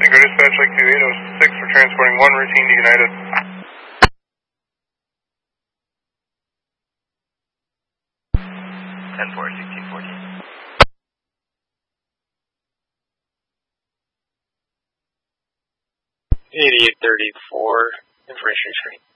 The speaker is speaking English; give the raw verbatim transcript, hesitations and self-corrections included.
Chicago Dispatch, like two eight oh six for transporting one routine to United. ten four, sixteen fourteen. eighty-eight thirty-four, information screen.